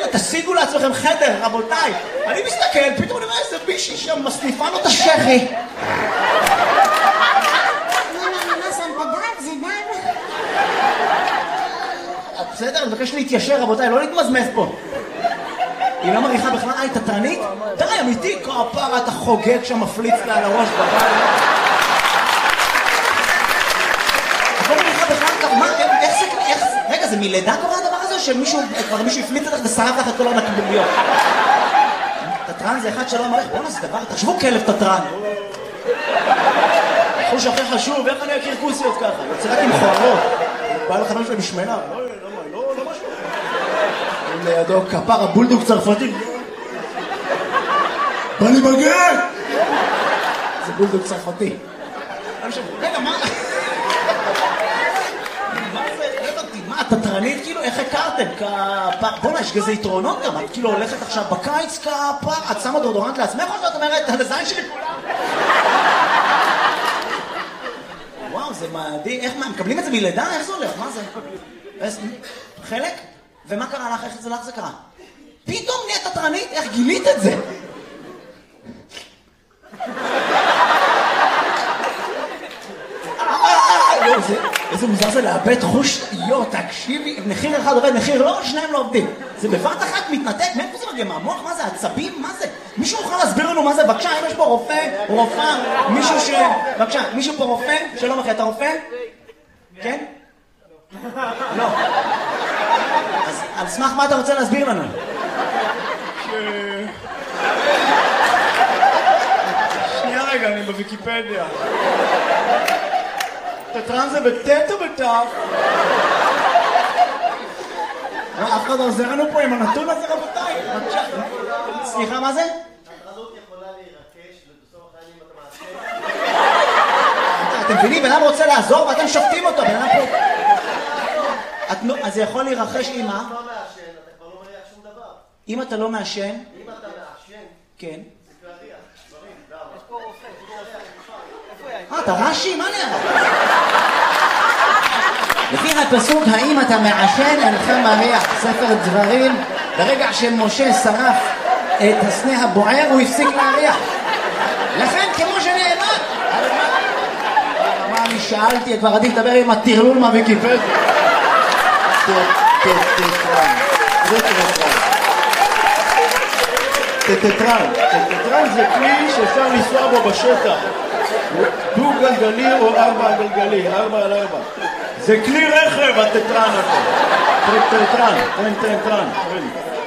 תשיגו לעצמכם חדר, רבותיי. אני מסתכל, פתאום אני רואה איזה בישי שם מסניפה לו את השכי. מה שמת דם? זה דם? בסדר, אני מבקש להתיישר, רבותיי, לא להתמזמז פה. היא לא מריחה בכלל, היא תתרנית? תראי, אמיתי, כפרה, אתה חוגג שם מפליץ לה על הראש בבית. את לא מריחה בכלל, מה, איך, רגע, זה מלידה קורה הדבר הזה, שמישהו, כבר מישהו הפליץ לך ושרף לך את כל הנקבוליות? תתרן זה אחד שלא מריח, בואו זה דבר, תחשבו כלב תתרן. חוש הכי חשוב, איך אני אכיר כוסיות ככה? יוצא רק עם חורות. בא לחנון שלהם משמנה, לא משהו. לידו כפר הבולדוג צרפתי. בא לי בגן! זה בולדוג צרפתי. רגע, מה? מה זה? מה, תתרנית? כאילו, איך הכרתם? כפר... בוא'נה, יש כזה יתרונות גם. את כאילו הולכת עכשיו בקיץ כפר, את שמה דורדורנט לעצמך או שאת אומרת, על הזין שלי כולם? וואו, זה מדהים. איך, מה, מקבלים את זה מלידה? איך זה הולך? מה זה? חלק? ומה קרה לך? איך זה לך זה קרה? פתאום נהיית תתרנית? איך גילית את זה? איזה מוזר זה לאבד חוש, תקשיבי, מחיר אחד עובד, מחיר לא, שניים לא עובדים. זה בבת אחת מתנתק, מאיפה זה מגיע? מהמוח? מה זה? עצבים? מה זה? מישהו יכול להסביר לנו מה זה? בבקשה, אם יש פה רופא, רופאה, מישהו ש... בבקשה, מישהו פה רופא? שלום אחי, אתה רופא? כן? לא. אז על סמך מה אתה רוצה להסביר לנו? שנייה רגע, אני בוויקיפדיה. תתרן זה בטט או בטף? אף אחד עוזר לנו פה עם הנתון הזה, רבותיי. סליחה, מה זה? התרנות יכולה להירקש ובסוף החיים אתה מעשה. אתם מבינים, בן אדם רוצה לעזור ואתם שופטים אותו, בן אדם פה... אז זה יכול להירחש עם מה? אם אתה לא מעשן, אתה כבר לא מריח שום דבר. אם אתה לא מעשן... אם אתה מעשן... כן. זה להריח, דברים, למה? יש פה רופא, אתה רש"י? מה נראה? לפי הפסוק, האם אתה מעשן אינך מריח, ספר דברים, ברגע שמשה שרף את הסנה הבוער, הוא הפסיק להריח. לכן, כמו שנאמר, מה אני שאלתי, כבר עדיף לדבר עם הטרלול מהוויקיפדיה. טטרן זה כלי שאפשר לנסוע בו בשטח. דו גלגלי או 4 גלגלי, 4 על 4. זה כלי רכב, הטטרן הזה. טטרן.